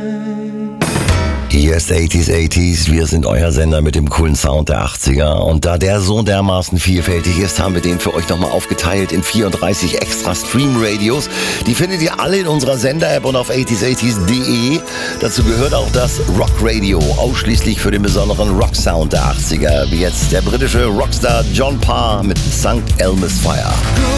Hier ist 80s. Wir sind euer Sender mit dem coolen Sound der 80er. Und da der so dermaßen vielfältig ist, haben wir den für euch nochmal aufgeteilt in 34 extra Stream-Radios. Die findet ihr alle in unserer Sender-App und auf 80s.de. Dazu gehört auch das Rock Radio, ausschließlich für den besonderen Rock-Sound der 80er. Wie jetzt der britische Rockstar John Parr mit St. Elmo's Fire.